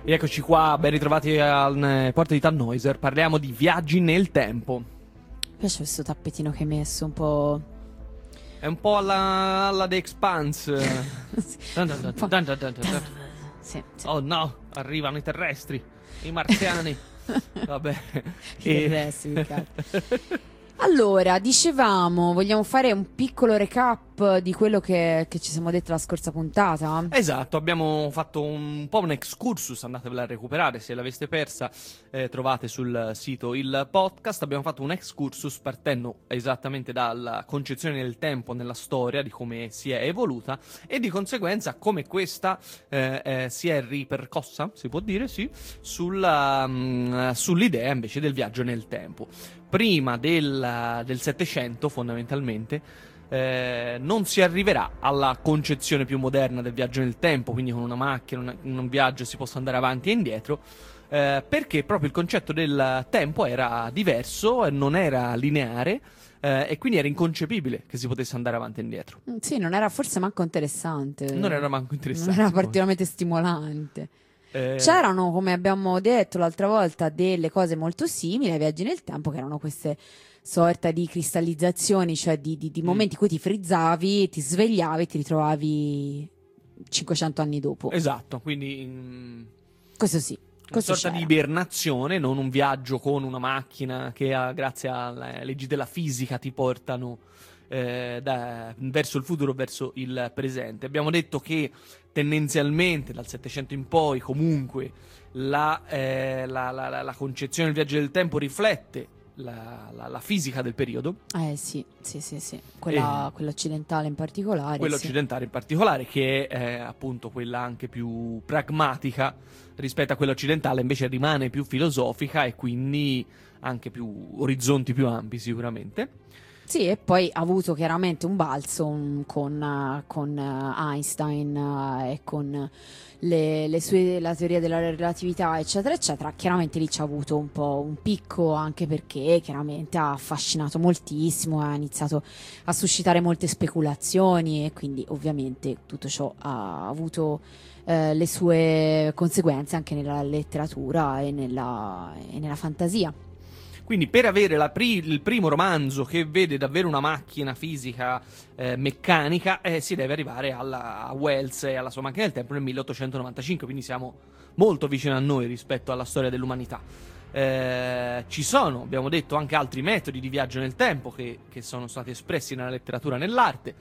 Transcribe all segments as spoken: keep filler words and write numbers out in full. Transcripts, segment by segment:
E eccoci qua, ben ritrovati alle porte di Tannhäuser. Parliamo di viaggi nel tempo. Mi piace questo tappetino che hai messo, un po'... È un po' alla, alla The Expanse. sì. Dun dun dun dun dun dun dun. Sì, sì. Oh no, arrivano i terrestri, i marziani. Vabbè. Che terrestri, Riccardo. Allora, dicevamo, vogliamo fare un piccolo recap di quello che, che ci siamo detti la scorsa puntata? Esatto, abbiamo fatto un po' un excursus, andatevela a recuperare, se l'aveste persa eh, trovate sul sito il podcast. Abbiamo fatto un excursus partendo esattamente dalla concezione del tempo nella storia, di come si è evoluta e di conseguenza come questa eh, eh, si è ripercossa, si può dire, sì, sulla, mh, sull'idea invece del viaggio nel tempo. Prima del, del Settecento, fondamentalmente, eh, non si arriverà alla concezione più moderna del viaggio nel tempo, quindi con una macchina, una, in un viaggio si possa andare avanti e indietro, eh, perché proprio il concetto del tempo era diverso, non era lineare, eh, e quindi era inconcepibile che si potesse andare avanti e indietro. Sì, non era forse manco interessante. Non era manco interessante. Non era particolarmente stimolante. Eh... C'erano, come abbiamo detto l'altra volta, delle cose molto simili ai viaggi nel tempo, che erano queste sorta di cristallizzazioni, cioè di, di, di momenti in cui ti frizzavi, ti svegliavi e ti ritrovavi cinquecento anni dopo. Esatto, quindi mh, questo sì, una questo sorta c'era. di ibernazione, non un viaggio con una macchina che ha, grazie alle leggi della fisica ti portano eh, da, verso il futuro, verso il presente. Abbiamo detto che tendenzialmente dal Settecento in poi comunque la, eh, la, la, la, la concezione del viaggio del tempo riflette la, la, la fisica del periodo. Eh sì, sì, sì, sì. Quella, e quella occidentale in particolare. Quella sì. occidentale in particolare, che è eh, appunto quella anche più pragmatica rispetto a quella occidentale, invece rimane più filosofica e quindi anche più orizzonti più ampi sicuramente. Sì, e poi ha avuto chiaramente un balzo un, con, uh, con uh, Einstein uh, e con le, le sue, la teoria della relatività, eccetera, eccetera. Chiaramente lì ci ha avuto un po' un picco, anche perché chiaramente ha affascinato moltissimo, ha iniziato a suscitare molte speculazioni e quindi ovviamente tutto ciò ha avuto uh, le sue conseguenze anche nella letteratura e nella, e nella fantasia. Quindi per avere la pri- il primo romanzo che vede davvero una macchina fisica eh, meccanica eh, si deve arrivare alla, a Wells e alla sua macchina del tempo nel milleottocentonovantacinque, quindi siamo molto vicini a noi rispetto alla storia dell'umanità. Eh, ci sono, abbiamo detto, anche altri metodi di viaggio nel tempo che, che sono stati espressi nella letteratura e nell'arte,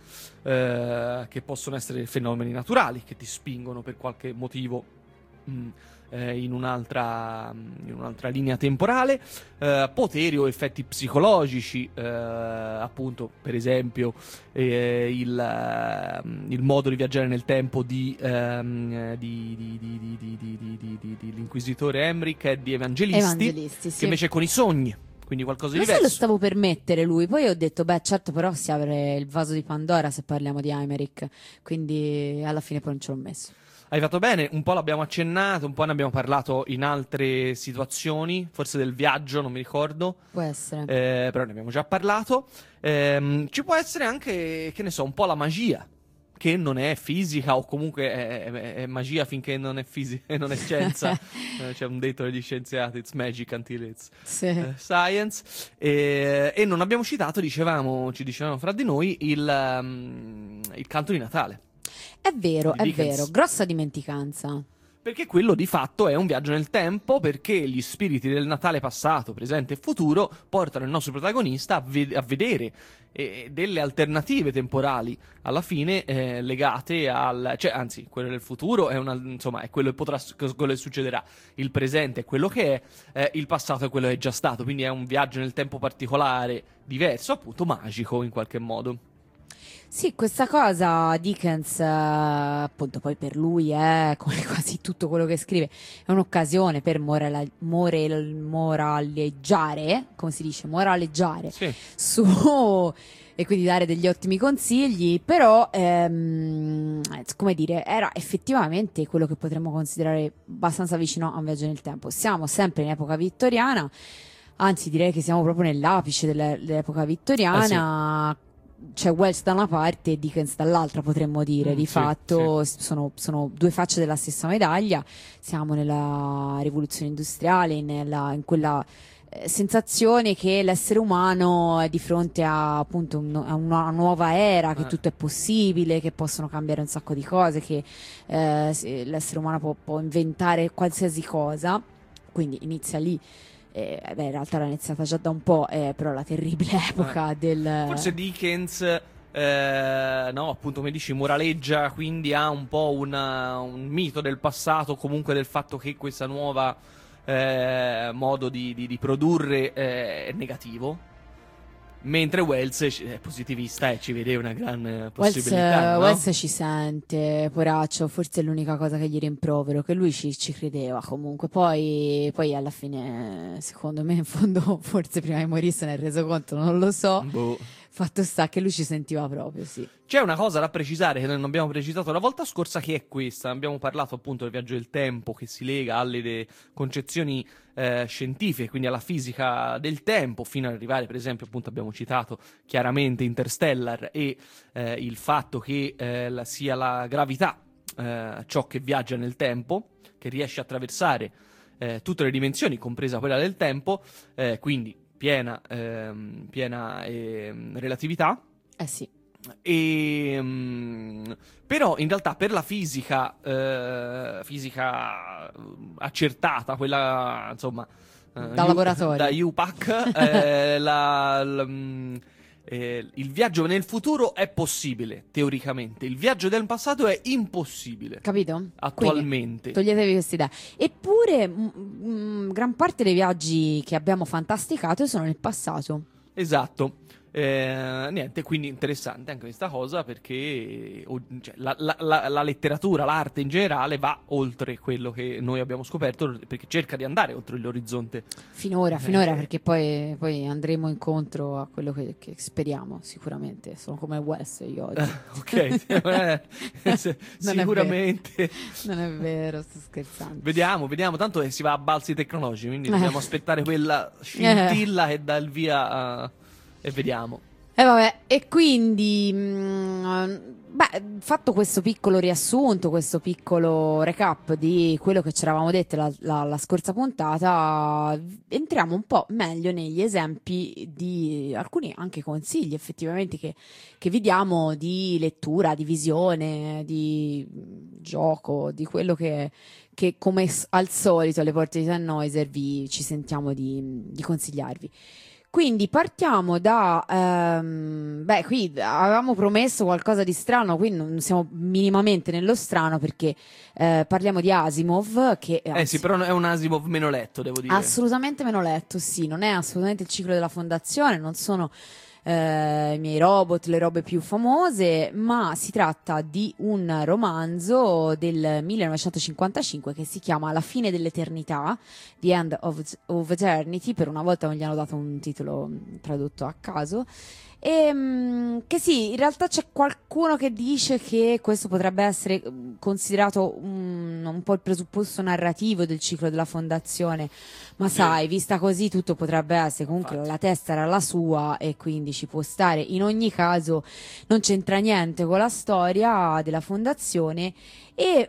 eh, che possono essere fenomeni naturali che ti spingono per qualche motivo mh, in un'altra, in un'altra linea temporale, eh, poteri o effetti psicologici, eh, appunto per esempio eh, il, il modo di viaggiare nel tempo di, ehm, di, di, di, di, di, di, di, di, di l'inquisitore Emmerich e di Evangelisti, Evangelisti sì. Che invece è con i sogni, quindi qualcosa di ma diverso. lo stavo per mettere lui, poi ho detto beh certo, però si apre il vaso di Pandora se parliamo di Emmerich, quindi alla fine poi non ce l'ho messo. Hai fatto bene, un po' l'abbiamo accennato, un po' ne abbiamo parlato in altre situazioni, forse del viaggio, non mi ricordo. Può essere. Eh, però ne abbiamo già parlato. Eh, ci può essere anche, che ne so, un po' la magia, che non è fisica o comunque è, è, è magia finché non è fisica, non è scienza. eh, c'è un detto degli scienziati, it's magic until it's sì. eh, science. E, e non abbiamo citato, dicevamo, ci dicevamo fra di noi, il, um, il canto di Natale. È vero, è Dickens. vero, grossa dimenticanza. Perché quello di fatto è un viaggio nel tempo, perché gli spiriti del Natale passato, presente e futuro portano il nostro protagonista a, ve- a vedere eh, delle alternative temporali alla fine eh, legate al... cioè anzi, quello del futuro è, una, insomma, è quello che potrà quello che succederà, il presente è quello che è, eh, il passato è quello che è già stato, quindi è un viaggio nel tempo particolare, diverso, appunto magico in qualche modo. Sì, questa cosa Dickens, eh, appunto poi per lui è, come quasi tutto quello che scrive, è un'occasione per morala- morel- moraleggiare, come si dice, moraleggiare Sì. su e quindi dare degli ottimi consigli, però ehm, come dire, era effettivamente quello che potremmo considerare abbastanza vicino a un viaggio nel tempo. Siamo sempre in epoca vittoriana, anzi direi che siamo proprio nell'apice delle- dell'epoca vittoriana. Ah, sì. c'è Wells da una parte e Dickens dall'altra, potremmo dire. Mm, di sì, fatto sì. Sono, sono due facce della stessa medaglia. Siamo nella rivoluzione industriale, nella, in quella eh, sensazione che l'essere umano è di fronte a appunto un, a una nuova era, che Eh. tutto è possibile, che possono cambiare un sacco di cose, che eh, l'essere umano può, può inventare qualsiasi cosa. Quindi inizia lì. Eh, beh, in realtà era iniziata già da un po', eh, però la terribile epoca Eh. del... Forse Dickens, eh, no, appunto come dici, moraleggia, quindi ha un po' una, un mito del passato, comunque del fatto che questa nuova eh, modo di, di, di produrre eh, è negativo. Mentre Wells è positivista e ci vede una gran possibilità. Wells, no? Wells ci sente, poraccio, forse è l'unica cosa che gli rimprovero, che lui ci, ci credeva comunque. Poi, poi alla fine, secondo me, in fondo, forse prima di morire se ne è reso conto, non lo so. Boh. Fatto sta che lui ci sentiva proprio, sì. C'è una cosa da precisare che non abbiamo precisato la volta scorsa, che è questa. Abbiamo parlato appunto del viaggio del tempo, che si lega alle de- concezioni eh, scientifiche, quindi alla fisica del tempo, fino ad arrivare, per esempio, appunto abbiamo citato chiaramente Interstellar e eh, il fatto che eh, la, sia la gravità eh, ciò che viaggia nel tempo, che riesce a attraversare eh, tutte le dimensioni, compresa quella del tempo, eh, quindi piena, ehm, piena ehm, relatività. Eh sì. E, um, però in realtà per la fisica eh, fisica accertata, quella insomma eh, Da U- laboratorio. da U P A C, eh, la, la, mm, eh, il viaggio nel futuro è possibile teoricamente, il viaggio del passato è impossibile. Capito? Attualmente. Quindi, toglietevi questa idea. Eppure m- m- gran parte dei viaggi che abbiamo fantasticato sono nel passato. Esatto. Eh, niente, quindi interessante anche questa cosa, perché o- cioè, la, la- la- la letteratura, l'arte in generale va oltre quello che noi abbiamo scoperto, perché cerca di andare oltre l'orizzonte. Finora, finora, perché poi, poi andremo incontro a quello che, che speriamo, sicuramente. Sono come Wes io oggi. Ok, eh, se- Non è sicuramente. Non è vero, sto scherzando. Vediamo, vediamo, tanto che si va a balzi tecnologici, quindi Eh. dobbiamo aspettare quella scintilla che dà il via a- e vediamo. E vabbè, e quindi, mh, beh, fatto questo piccolo riassunto, questo piccolo recap di quello che ci eravamo dette la, la- la scorsa puntata, entriamo un po' meglio negli esempi di alcuni anche consigli effettivamente che, che vi diamo di lettura, di visione, di gioco, di quello che, che come s- al solito alle porte di Sennheiser vi ci sentiamo di, di consigliarvi. Quindi partiamo da, ehm, beh, qui avevamo promesso qualcosa di strano, qui non siamo minimamente nello strano perché eh, parliamo di Asimov, che Eh sì, però è un Asimov meno letto, devo dire. assolutamente meno letto, sì, non è assolutamente il ciclo della fondazione, non sono eh, i miei robot, le robe più famose, ma si tratta di un romanzo del millenovecentocinquantacinque che si chiama La fine dell'eternità, The End of, of Eternity, per una volta non gli hanno dato un titolo tradotto a caso. E, mh, che sì, in realtà c'è qualcuno che dice che questo potrebbe essere considerato un, un po' il presupposto narrativo del ciclo della fondazione, ma sai, vista così tutto potrebbe essere, comunque Infatti. la testa era la sua e quindi ci può stare. In ogni caso non c'entra niente con la storia della fondazione e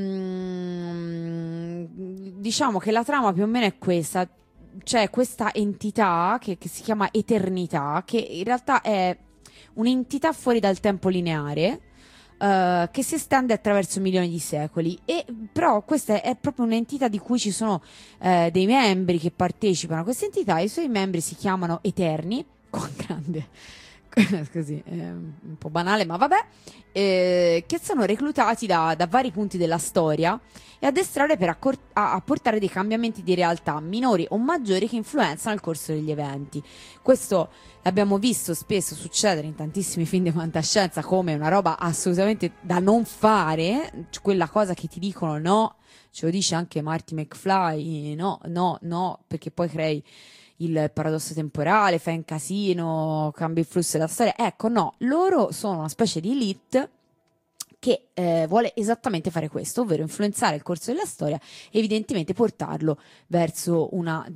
mm, diciamo che la trama più o meno è questa. C'è questa entità che, che si chiama Eternità, che in realtà è un'entità fuori dal tempo lineare, eh, che si estende attraverso milioni di secoli. E però questa è proprio un'entità di cui ci sono eh, dei membri che partecipano a questa entità, e i suoi membri si chiamano Eterni, con grande così, eh, un po' banale, ma vabbè, eh, che sono reclutati da, da vari punti della storia e addestrare per accor- a- apportare dei cambiamenti di realtà minori o maggiori che influenzano il corso degli eventi. Questo l'abbiamo visto spesso succedere in tantissimi film di fantascienza come una roba assolutamente da non fare, cioè quella cosa che ti dicono no, ce lo dice anche Marty McFly, no, no, no, perché poi crei il paradosso temporale, fai un casino, cambi il flusso della storia. Ecco, no, loro sono una specie di elite che eh, vuole esattamente fare questo, ovvero influenzare il corso della storia e evidentemente portarlo verso una direzione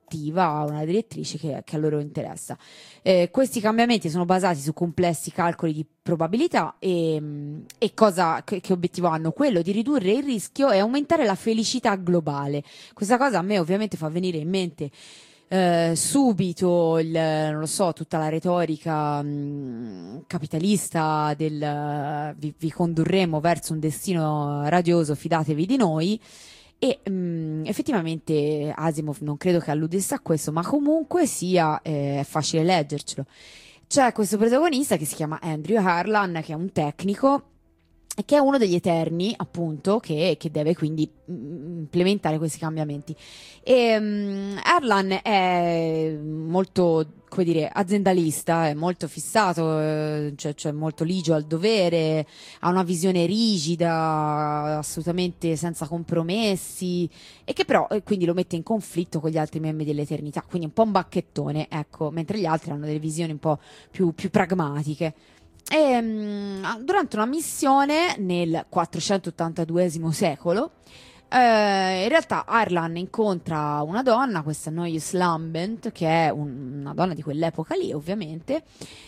direttiva, una direttrice che, che a loro interessa. Eh, questi cambiamenti sono basati su complessi calcoli di probabilità e, e cosa, che, che obiettivo hanno? Quello di ridurre il rischio e aumentare la felicità globale. Questa cosa a me ovviamente fa venire in mente Eh, subito il, non lo so, tutta la retorica mh, capitalista del uh, vi, vi condurremo verso un destino radioso, fidatevi di noi. E mh, effettivamente Asimov non credo che alludesse a questo, ma comunque sia eh, è facile leggercelo. C'è questo protagonista che si chiama Andrew Harlan, che è un tecnico, che è uno degli Eterni, appunto, che, che deve quindi mm, implementare questi cambiamenti. E um, Harlan è molto, come dire, aziendalista, è molto fissato, eh, cioè, cioè molto ligio al dovere, ha una visione rigida, assolutamente senza compromessi, e che però eh, quindi lo mette in conflitto con gli altri membri dell'Eternità, quindi un po' un bacchettone, ecco, mentre gli altri hanno delle visioni un po' più, più pragmatiche. E, mh, durante una missione nel quattrocentottantaduesimo secolo, eh, in realtà Harlan incontra una donna, questa Noyes Lambent, che è un- una donna di quell'epoca lì, ovviamente.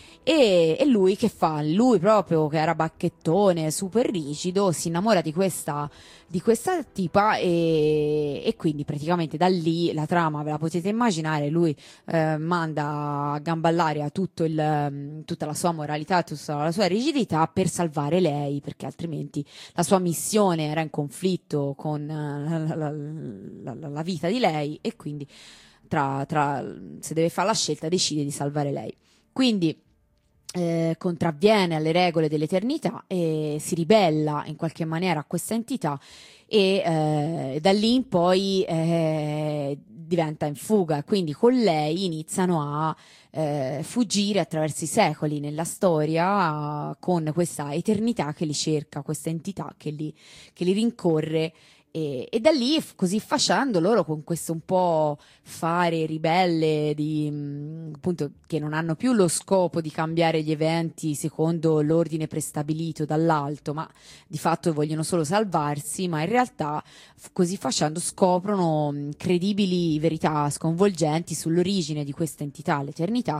E, e lui che fa? Lui proprio che era bacchettone, super rigido, si innamora di questa, di questa tipa e, e quindi praticamente da lì la trama ve la potete immaginare, lui eh, manda a gamba all'aria tutto il, mm, tutta la sua moralità, tutta la sua rigidità per salvare lei, perché altrimenti la sua missione era in conflitto con eh, la, la- la- la vita di lei e quindi tra, tra, se deve fare la scelta decide di salvare lei. Quindi eh, contravviene alle regole dell'eternità e si ribella in qualche maniera a questa entità e eh, da lì in poi eh, diventa in fuga, quindi con lei iniziano a eh, fuggire attraverso i secoli nella storia eh, con questa eternità che li cerca, questa entità che li, che li rincorre. E, e da lì, f- così facendo, loro con questo un po' fare ribelle di, mh, appunto, che non hanno più lo scopo di cambiare gli eventi secondo l'ordine prestabilito dall'alto, ma di fatto vogliono solo salvarsi, ma in realtà f- così facendo scoprono mh, credibili verità sconvolgenti sull'origine di questa entità, l'eternità,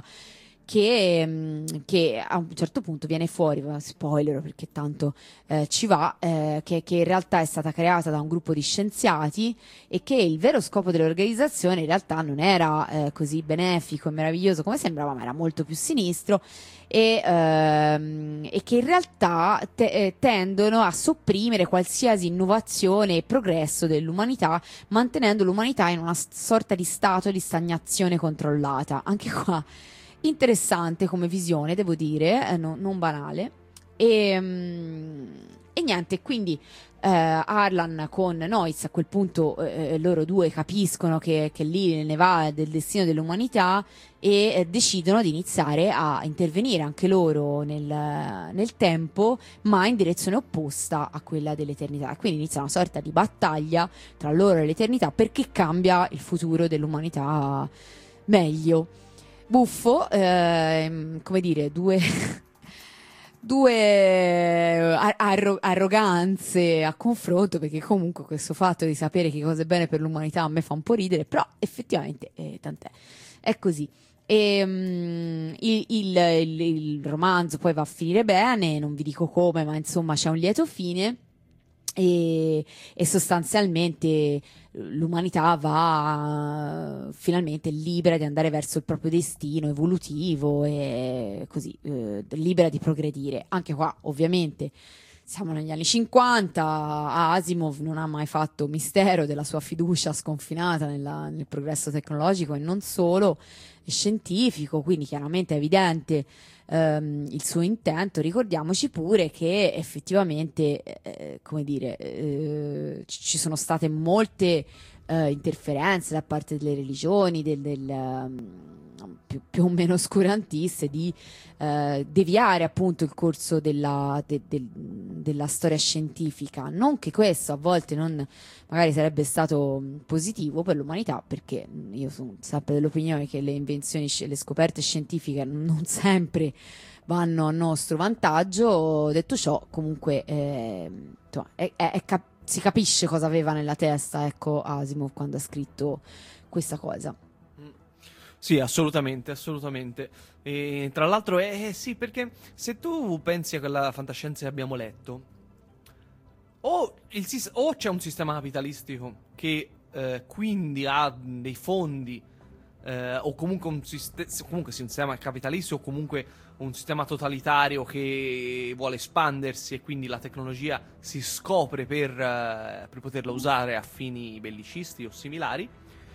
che, mh, che a un certo punto viene fuori, va, spoiler perché tanto eh, ci va, eh, che, che in realtà è stata creata da un gruppo di scienziati e che il vero scopo dell'organizzazione in realtà non era eh, così benefico e meraviglioso come sembrava, ma era molto più sinistro e, ehm, e che in realtà te- eh, tendono a sopprimere qualsiasi innovazione e progresso dell'umanità, mantenendo l'umanità in una s- sorta di stato di stagnazione controllata. Anche qua interessante come visione, devo dire, eh, no- non banale. E, mm, e niente, quindi eh, Harlan con Noyes a quel punto eh, loro due capiscono che, che lì ne va del destino dell'umanità e eh, decidono di iniziare a intervenire anche loro nel, nel tempo, ma in direzione opposta a quella dell'eternità. Quindi inizia una sorta di battaglia tra loro e l'eternità perché cambia il futuro dell'umanità meglio. Buffo, ehm, come dire, due, due arro- arroganze a confronto, perché comunque questo fatto di sapere che cosa è bene per l'umanità a me fa un po' ridere, però effettivamente eh, tant'è, è così. E, mm, il, il- il- il romanzo poi va a finire bene, non vi dico come, ma insomma c'è un lieto fine. E, e sostanzialmente l'umanità va finalmente libera di andare verso il proprio destino evolutivo e così eh, libera di progredire. Anche qua, ovviamente, siamo negli anni cinquanta. Asimov non ha mai fatto mistero della sua fiducia sconfinata nella- nel progresso tecnologico e non solo, è scientifico, quindi chiaramente è evidente ehm, il suo intento. Ricordiamoci pure che effettivamente, eh, come dire, eh, ci ci sono state molte eh, interferenze da parte delle religioni, del, del, ehm, più, più o meno oscurantiste, di eh, deviare appunto il corso della, de- del- della storia scientifica. Non che questo a volte non magari sarebbe stato mh, positivo per l'umanità, perché mh, io sono sempre dell'opinione che le invenzioni, sci- le scoperte scientifiche non sempre vanno a nostro vantaggio. Detto ciò, comunque, eh, insomma, è- è- è cap- si capisce cosa aveva nella testa, ecco, Asimov quando ha scritto questa cosa. Sì, assolutamente, assolutamente. E tra l'altro, eh, eh, sì, perché se tu pensi a quella fantascienza che abbiamo letto, o, il sis- o c'è un sistema capitalistico che eh, quindi ha dei fondi, eh, o comunque un, siste- comunque sì, un sistema capitalistico, o comunque un sistema totalitario che vuole espandersi e quindi la tecnologia si scopre per, eh, per poterla usare a fini bellicisti o similari.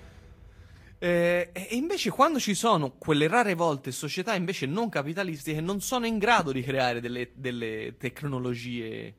Eh, e invece quando ci sono quelle rare volte società invece non capitalistiche non sono in grado di creare delle, delle tecnologie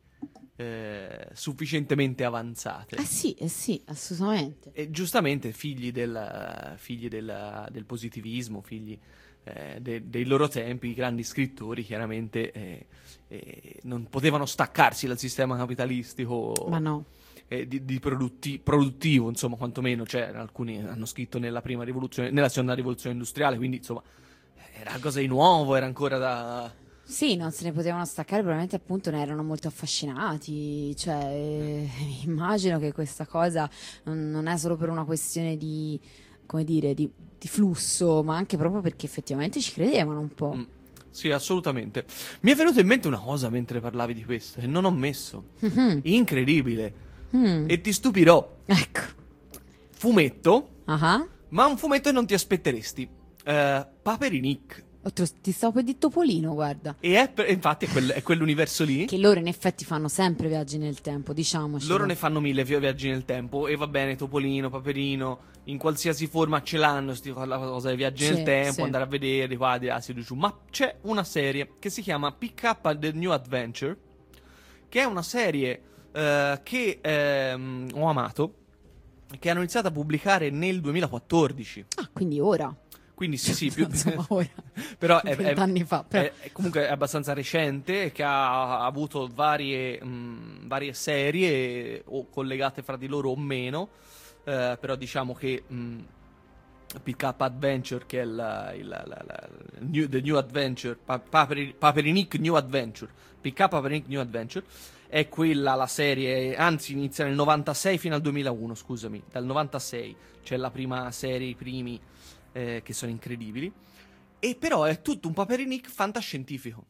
eh, sufficientemente avanzate. Eh sì, eh sì, assolutamente. E giustamente figli del, figli del, del positivismo, figli eh, de- dei loro tempi, i grandi scrittori chiaramente eh, eh, non potevano staccarsi dal sistema capitalistico Ma no. eh, di, di produtti- produttivo, insomma, quantomeno, cioè, alcuni hanno scritto nella prima rivoluzione, nella seconda rivoluzione industriale, quindi insomma, era qualcosa di nuovo, era ancora da... Sì, non se ne potevano staccare, probabilmente appunto ne erano molto affascinati, cioè eh, immagino che questa cosa non, non è solo per una questione di, come dire, di, di flusso, ma anche proprio perché effettivamente ci credevano un po'. Mm. Sì, assolutamente. Mi è venuta in mente una cosa mentre parlavi di questo, e non ho messo. Mhm. Incredibile. Mm. E ti stupirò. Ecco. Fumetto, Ah. ma un fumetto che non ti aspetteresti. Eh, Paperinik. Oh, te lo- ti stavo per dire Topolino, guarda. E è, per- infatti è, quel- è quell'universo lì. Che loro in effetti fanno sempre viaggi nel tempo, diciamoci. Loro ne fanno mille vi- viaggi nel tempo. E va bene, Topolino, Paperino, in qualsiasi forma ce l'hanno. Sti, la cosa dei viaggi Sì, nel tempo, sì. andare a vedere di qua, di là, si giù. Ma c'è una serie che si chiama Pick Up The New Adventure. Che è una serie eh, che ehm, ho amato. Che hanno iniziato a pubblicare nel duemilaquattordici. Ah, quindi ora. Quindi sì, sì, più Insomma, ora. però è, è- vent'anni fa. Però. è- è comunque è abbastanza recente, che ha, ha avuto varie, mh, varie serie o collegate fra di loro o meno, eh, però diciamo che mh, Pick Up Adventure, che è la, il, la- la- la- new- The New Adventure, Pa- Paperi- Paperinik New Adventure, Pick Up Paperinik New Adventure, è quella la serie, anzi inizia nel novantasei fino al duemilauno, scusami, dal novantasei c'è la prima serie, i primi eh, che sono incredibili. E però è tutto un Paperinik fantascientifico.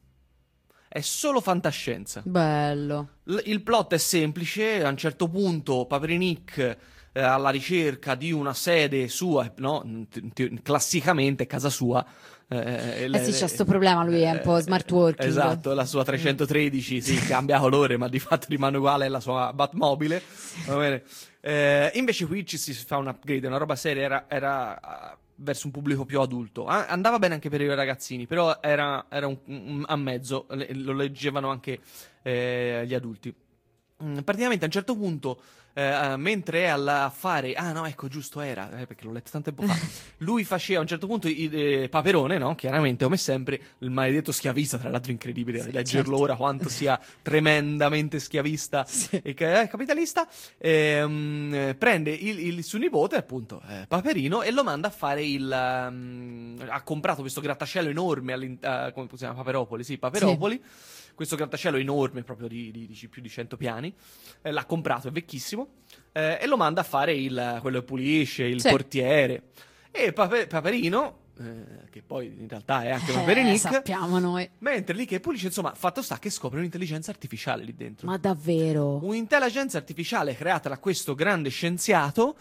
È solo fantascienza. Bello. L- il plot è semplice, a un certo punto Paperinik eh, alla ricerca di una sede sua, no? T- t- classicamente casa sua. Eh, Eh sì, c'ha sto problema, lui è un po' smart working. Esatto, la sua trecentotredici, sì, cambia colore, ma di fatto rimane uguale alla sua Batmobile. Va bene. Eh, invece qui ci si fa un upgrade, una roba seria, era, era ah, verso un pubblico più adulto. Ah, andava bene anche per i ragazzini, però era, era un, un- a mezzo, le- lo leggevano anche eh, gli adulti. Mm, praticamente a un certo punto, eh, mentre è alla- a fare, ah no, ecco, giusto, era, eh, perché l'ho letto tanto tempo fa. Lui faceva a un certo punto i- eh, Paperone, no? Chiaramente, come sempre, il maledetto schiavista, tra l'altro incredibile, Sì, leggerlo certo. ora quanto sia tremendamente schiavista Sì. e ca- eh, capitalista. Ehm, eh, prende il, il suo nipote, appunto, eh, Paperino, e lo manda a fare il. ehm, ha comprato questo grattacielo enorme, all'in- eh, come si chiama? Paperopoli, sì, Paperopoli. Questo grattacielo enorme, proprio di, di- di più di cento piani, eh, l'ha comprato, è vecchissimo, eh, e lo manda a fare il, quello che pulisce, il Sì. portiere. E Pape- Paperino, eh, che poi in realtà è anche Eh, Paperinik, sappiamo noi. mentre lì che pulisce, insomma, fatto sta che scopre un'intelligenza artificiale lì dentro. Ma davvero? Un'intelligenza artificiale creata da questo grande scienziato,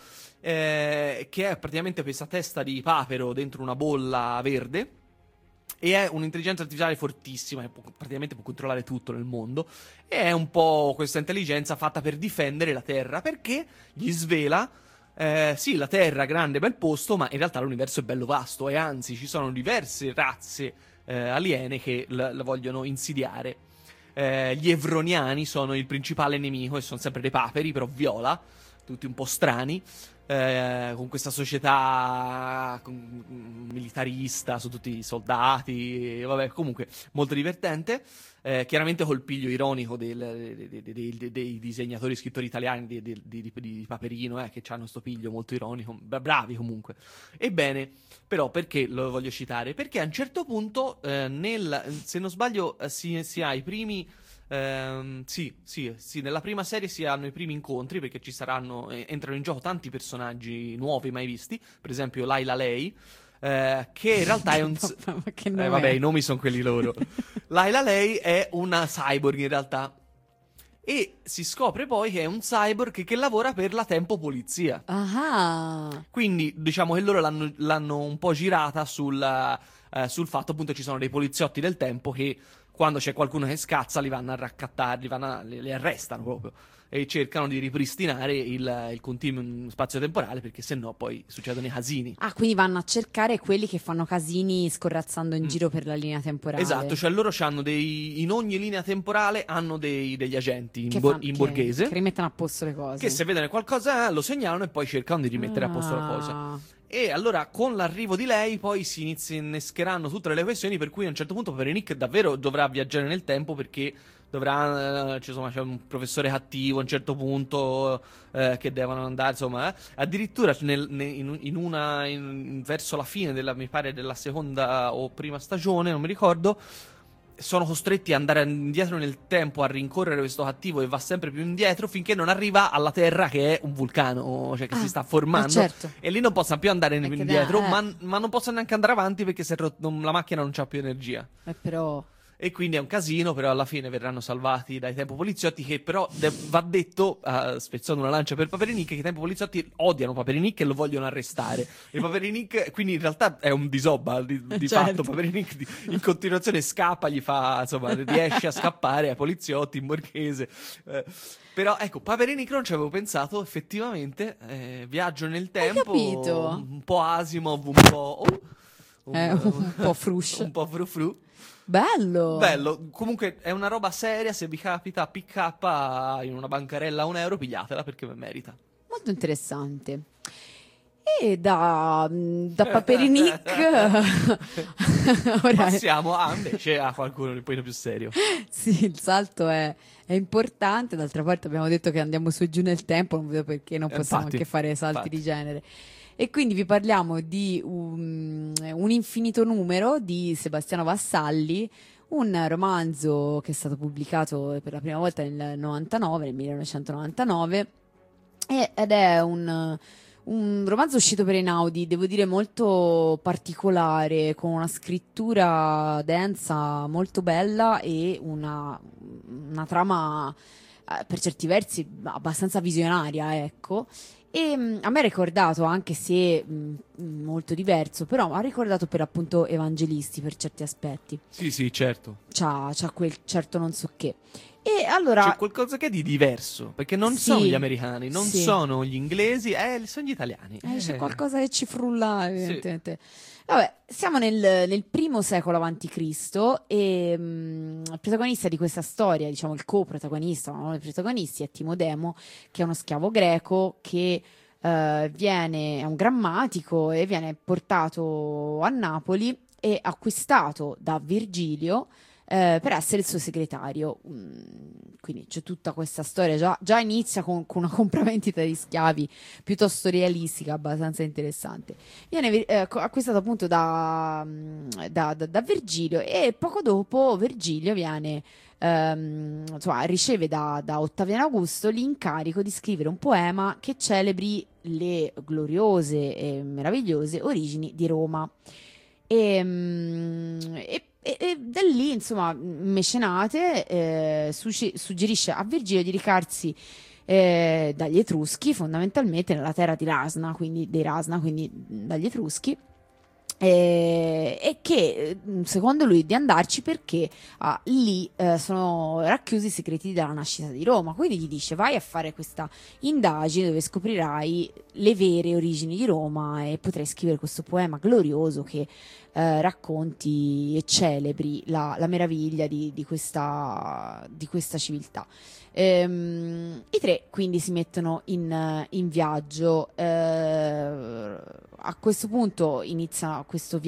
eh, che è praticamente questa testa di papero dentro una bolla verde. E è un'intelligenza artificiale fortissima, che può- praticamente può controllare tutto nel mondo. E è un po' questa intelligenza fatta per difendere la Terra, perché gli svela, eh, sì, la Terra, grande, bel posto, ma in realtà l'universo è bello vasto, e anzi ci sono diverse razze eh, aliene che la, la vogliono insidiare. Eh, gli Evroniani sono il principale nemico, e sono sempre dei paperi, però viola, tutti un po' strani. Eh, con questa società con- militarista, sono tutti soldati, e vabbè, comunque molto divertente. Eh, chiaramente col piglio ironico del- dei, dei- dei- dei- dei disegnatori e scrittori italiani di, di- di- di Paperino, eh, che hanno sto piglio molto ironico, bra- bravi comunque. Ebbene, però, perché lo voglio citare? Perché a un certo punto, eh, nel, se non sbaglio, eh, si, si ha i primi. Ehm, sì, sì, sì, nella prima serie si hanno i primi incontri, perché ci saranno, eh, entrano in gioco tanti personaggi nuovi mai visti, per esempio Laila Lei, eh, che in realtà è un... Ma che eh, nome vabbè, è? i nomi sono quelli loro. Layla lei è una cyborg in realtà. E si scopre poi che è un cyborg che lavora per la Tempo Polizia. Ah, Quindi diciamo che loro l'hanno, l'hanno un po' girata sul, eh, sul fatto appunto che ci sono dei poliziotti del tempo che quando c'è qualcuno che scazza li vanno a raccattare, li, vanno a, li, li arrestano proprio e cercano di ripristinare il, il continuum spazio-temporale, perché sennò poi succedono i casini. ah, quindi vanno a cercare quelli che fanno casini scorrazzando in Mm. giro per la linea temporale. Esatto, cioè loro hanno dei, in ogni linea temporale hanno dei, degli agenti in, che, bo- fan- in che- borghese che rimettono a posto le cose. che se vedono qualcosa eh, lo segnalano e poi cercano di rimettere a posto la cosa. Ah. E allora con l'arrivo di lei poi si inizi- innescheranno tutte le questioni, per cui a un certo punto Nick davvero dovrà viaggiare nel tempo, perché dovrà, eh, cioè, insomma, c'è un professore cattivo a un certo punto eh, che devono andare, insomma, eh. Addirittura nel- ne- in, in una in- verso la fine della, mi pare, della seconda o prima stagione, non mi ricordo, sono costretti ad andare indietro nel tempo a rincorrere questo cattivo e va sempre più indietro finché non arriva alla Terra, che è un vulcano, cioè che Ah, si sta formando. ah, certo. E lì non possono più andare Perché indietro, da- eh. ma, ma non possono neanche andare avanti perché se ro- non- la macchina non c'ha più energia. Eh, però E quindi è un casino, però alla fine verranno salvati dai Tempo Poliziotti, che però de- va detto, uh, spezzando una lancia per Paperinic, che i Tempo Poliziotti odiano Paperinic e lo vogliono arrestare. E Paperinic, quindi in realtà è un disobba, di, di Certo. fatto Paperinic di- in continuazione scappa, gli fa, insomma, riesce a scappare ai poliziotti in borghese. Eh, però ecco, Paperinic non ci avevo pensato, effettivamente, eh, viaggio nel tempo, capito? un po' Asimov, un po'... oh, un, È un po' frush. un po' frufru. bello. Bello, comunque è una roba seria, se vi capita P K in una bancarella a un euro, pigliatela perché merita. Molto interessante. E da, da Paperinic ora Passiamo a, invece, a qualcuno di un po' più serio. sì, il salto è, è importante. D'altra parte abbiamo detto che andiamo su e giù nel tempo, non vedo perché non Eh, possiamo infatti, anche fare salti infatti. di genere. E quindi vi parliamo di un, un infinito numero di Sebastiano Vassalli, un romanzo che è stato pubblicato per la prima volta nel novantanove, nel millenovecentonovantanove, e- ed è un, un romanzo uscito per Einaudi, devo dire molto particolare, con una scrittura densa molto bella e una, una trama eh, per certi versi abbastanza visionaria, ecco. E mh, a me ha ricordato, anche se mh, molto diverso, però mi ha ricordato per appunto Evangelisti per certi aspetti. Sì, sì, certo. C'ha, c'ha quel certo non so che. E allora, C'è qualcosa che è di diverso, perché non Sì, sono gli americani, non sì. sono gli inglesi, eh, sono gli italiani. eh, c'è Eh. qualcosa che ci frulla, evidentemente. Vabbè, siamo nel, nel primo secolo avanti Cristo e mh, il protagonista di questa storia, diciamo il coprotagonista, ma uno dei protagonisti, è Timodemo, che è uno schiavo greco che eh, viene, è un grammatico e viene portato a Napoli e acquistato da Virgilio eh, per essere il suo segretario. Mm, quindi c'è tutta questa storia, già, già inizia con, con una compravendita di schiavi piuttosto realistica, abbastanza interessante. Viene eh, co- acquistato appunto da, mm, da, da- da Virgilio e poco dopo Virgilio viene, ehm, insomma, riceve da, da Ottaviano Augusto l'incarico di scrivere un poema che celebri le gloriose e meravigliose origini di Roma. E, mm, e- e- e da lì, insomma, Mecenate eh, sugge- suggerisce a Virgilio di recarsi eh, dagli Etruschi, fondamentalmente nella terra di Rasna, quindi dei Rasna, quindi mh, dagli Etruschi. E, e che mh, secondo lui di andarci perché ah, lì eh, sono racchiusi i segreti della nascita di Roma. Quindi gli dice: vai a fare questa indagine dove scoprirai le vere origini di Roma e potrai scrivere questo poema glorioso che eh, racconti e celebri la, la meraviglia di, di questa, di questa civiltà. Ehm, I tre quindi si mettono in, in viaggio. Eh, a questo punto inizia questo viaggio